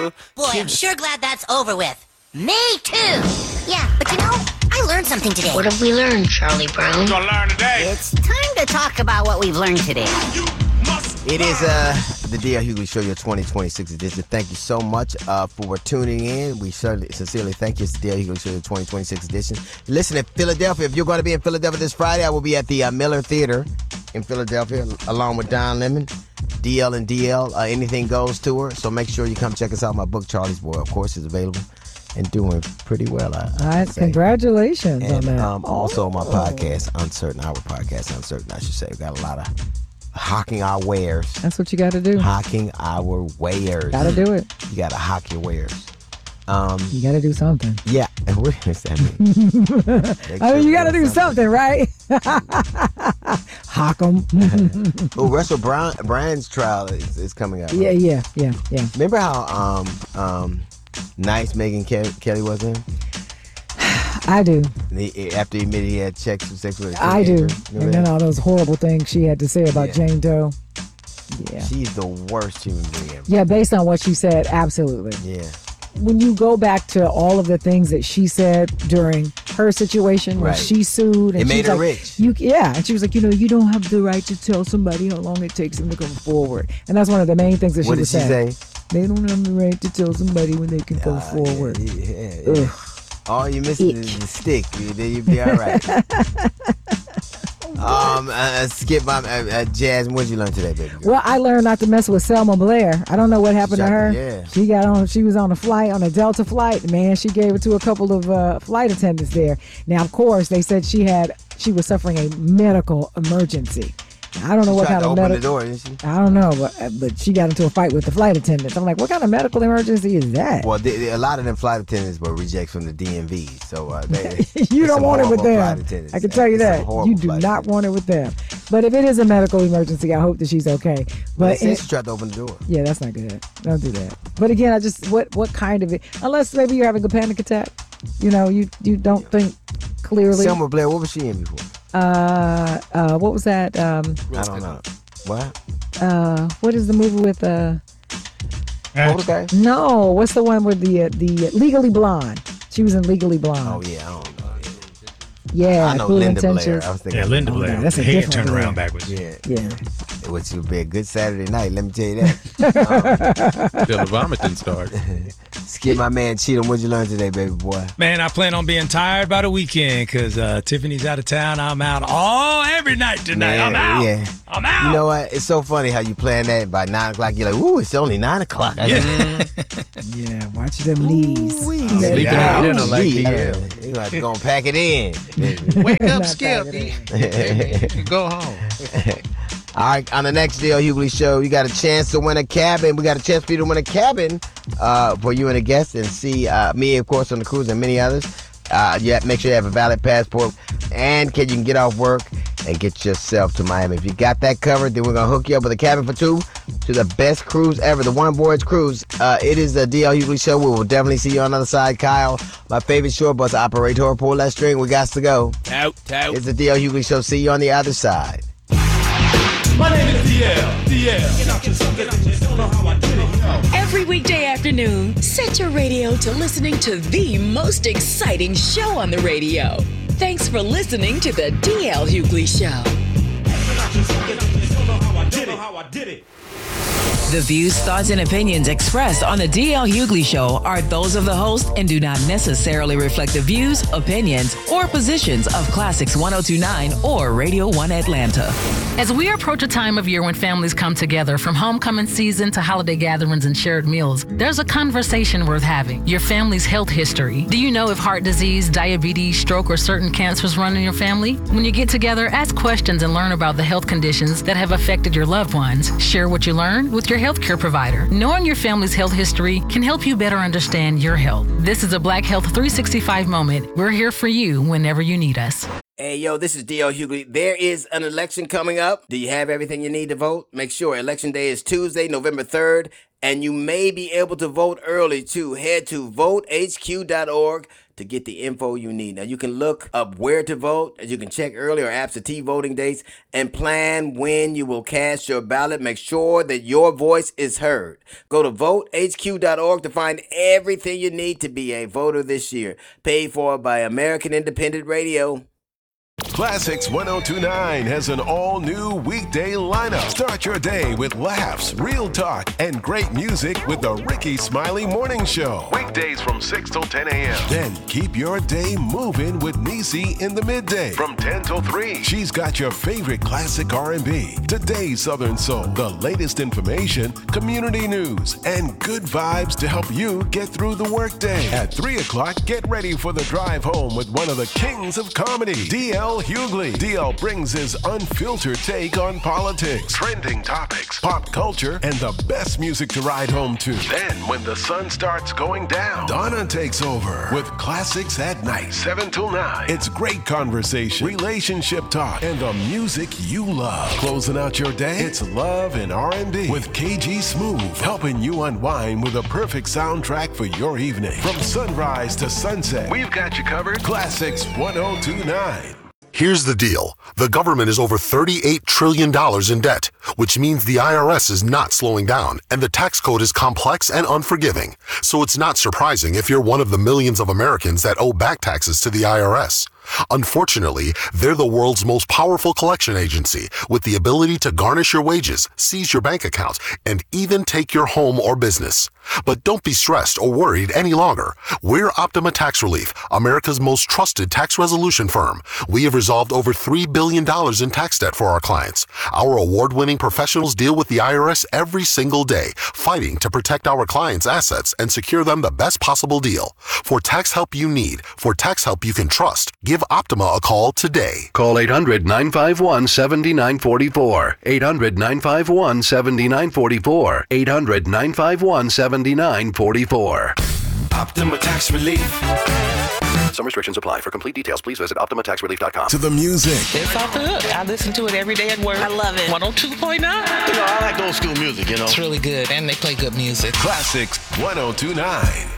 too. Boy, I'm sure glad that's over with. Me too. Yeah, but I learned something today. What have we learned, Charlie Brown? We're gonna learn today. It's time to talk about what we've learned today. It is the D.L. Hughley Show, your 2026 edition. Thank you so much for tuning in. We sincerely thank you. It's the D.L. Hughley Show, your 2026 edition. Listen, in Philadelphia, if you're going to be in Philadelphia this Friday, I will be at the Miller Theater in Philadelphia along with Don Lemon, DL and DL, Anything Goes tour. So make sure you come check us out. My book, Charlie's Boy, of course, is available and doing pretty well. Congratulations on that. Also, my podcast, Uncertain, our podcast, Uncertain, I should say. We got a lot of hawking our wares. That's what you got to do. Hawking our wares. Got to do it. You got to hawk your wares. You got to do something. Yeah. And what does that mean? You got to do something, right? Hawk them. Oh, Russell Brand's trial is coming up. Yeah. Remember how nice Megyn Kelly was in? I do. After he admitted he had sex with her. I do. And then all those horrible things she had to say about Jane Doe. Yeah. She's the worst human being ever. Yeah, based on what she said, absolutely. Yeah. When you go back to all of the things that she said during her situation when she sued. And it made her rich. rich. And she was like, you don't have the right to tell somebody how long it takes them to come forward. And that's one of the main things that she was saying. What did she say? They don't have the right to tell somebody when they can come forward. Yeah. All you missing is the stick. You'll be all right. Skip my Jasmine. What did you learn today, baby girl? Well, I learned not to mess with Selma Blair. I don't know what happened to her. Yeah. She was on a Delta flight. Man, she gave it to a couple of flight attendants there. Now, of course, they said she was suffering a medical emergency. I don't know what kind of medical. The door, didn't she? I don't know, but she got into a fight with the flight attendants. I'm like, what kind of medical emergency is that? Well, a lot of them flight attendants were rejects from the DMV, so you don't want it with them. I can tell you that you do not attendants. want it with them. But if it is a medical emergency, I hope that she's okay. But she tried to open the door. Yeah, that's not good. Don't do that. But again, I just what kind of it? Unless maybe you're having a panic attack. You don't think clearly. Selma Blair, what was she in before? What was that? I don't know. What? What is the movie with Okay. No, what's the one with the Legally Blonde? She was in Legally Blonde. Oh yeah, I don't know. Yeah, I know Cool Linda Intentions. Blair. I was thinking Linda Blair. That's a head different turned Blair. around backwards. Yeah. Which would be a good Saturday night, let me tell you that. Till the vomiting starts. Skip my man Cheatham. What'd you learn today, baby boy? Man, I plan on being tired by the weekend because Tiffany's out of town. I'm out every night tonight. Man, I'm out. yeah. I'm out. You know what? It's so funny how you plan that by 9 o'clock. You're like, ooh, it's only 9 o'clock. Yeah, watch them knees. Sleeping at dinner like he is. You have to go and pack it in. Wake up, Skip. Go home. All right, on the next D.L. Hughley Show, you got a chance to win a cabin. We got a chance for you to win a cabin for you and a guest and see me, of course, on the cruise and many others. Make sure you have a valid passport and you can get off work and get yourself to Miami. If you got that covered, then we're going to hook you up with a cabin for two to the best cruise ever, the One Voyage Cruise. It is the D.L. Hughley Show. We will definitely see you on the other side. Kyle, my favorite shore bus operator, pull that string. We got to go. Out. It's the D.L. Hughley Show. See you on the other side. My name is DL. Every weekday afternoon, set your radio to listening to the most exciting show on the radio. Thanks for listening to the DL Hughley Show. The views, thoughts, and opinions expressed on the DL Hughley Show are those of the host and do not necessarily reflect the views, opinions, or positions of Classics 102.9 or Radio 1 Atlanta. As we approach a time of year when families come together, from homecoming season to holiday gatherings and shared meals, there's a conversation worth having. Your family's health history. Do you know if heart disease, diabetes, stroke, or certain cancers run in your family? When you get together, ask questions and learn about the health conditions that have affected your loved ones. Share what you learned with your healthcare provider. Knowing your family's health history can help you better understand your health. This is a Black Health 365 moment. We're here for you whenever you need us. Hey, yo, this is D.L. Hughley. There is an election coming up. Do you have everything you need to vote? Make sure Election Day is Tuesday, November 3rd, and you may be able to vote early, too. Head to votehq.org to get the info you need. Now, you can look up where to vote, as you can check early or absentee voting dates, and plan when you will cast your ballot. Make sure that your voice is heard. Go to votehq.org to find everything you need to be a voter this year. Paid for by American Independent Radio. Classics 1029 has an all-new weekday lineup. Start your day with laughs, real talk, and great music with the Ricky Smiley Morning Show. Weekdays from 6 till 10 a.m. Then keep your day moving with Niecy in the midday from 10 till 3. She's got your favorite classic R&B, today's Southern Soul, the latest information, community news, and good vibes to help you get through the workday. At 3 o'clock, get ready for the drive home with one of the kings of comedy, DL Hughley. DL brings his unfiltered take on politics, trending topics, pop culture, and the best music to ride home to. Then, when the sun starts going down, Donna takes over with Classics at Night, 7 till 9. It's great conversation, relationship talk, and the music you love. Closing out your day, it's love and R&B with KG Smooth, helping you unwind with a perfect soundtrack for your evening. From sunrise to sunset, we've got you covered. Classics 1029. Here's the deal. The government is over $38 trillion in debt, which means the IRS is not slowing down, and the tax code is complex and unforgiving. So it's not surprising if you're one of the millions of Americans that owe back taxes to the IRS. Unfortunately, they're the world's most powerful collection agency with the ability to garnish your wages, seize your bank accounts, and even take your home or business. But don't be stressed or worried any longer. We're Optima Tax Relief, America's most trusted tax resolution firm. We have resolved over $3 billion in tax debt for our clients. Our award-winning professionals deal with the IRS every single day, fighting to protect our clients' assets and secure them the best possible deal. For tax help you need, for tax help you can trust, give Optima a call today. Call 800-951-7944. 800-951-7944. 800-951-7944. Optima Tax Relief. Some restrictions apply. For complete details, please visit OptimaTaxRelief.com. To the music. It's all good. I listen to it every day at work. I love it. 102.9. I like old school music, It's really good, and they play good music. Classics 1029.